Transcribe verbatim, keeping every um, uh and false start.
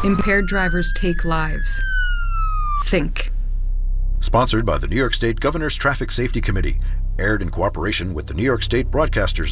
Impaired drivers take lives. Think. Sponsored by the New York State Governor's Traffic Safety Committee. Aired in cooperation with the New York State Broadcasters